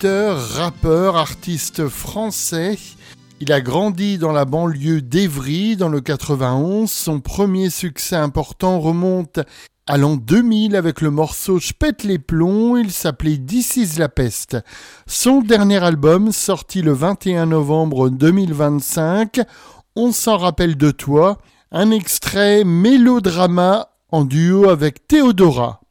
chanteur, rappeur, artiste français. Il a grandi dans la banlieue d'Évry, dans le 91. Son premier succès important remonte à l'an 2000 avec le morceau « Je pète les plombs », il s'appelait « This is la peste ». Son dernier album, sorti le 21 novembre 2025, « On s'en rappelle de toi », un extrait mélodrama en duo avec Théodora.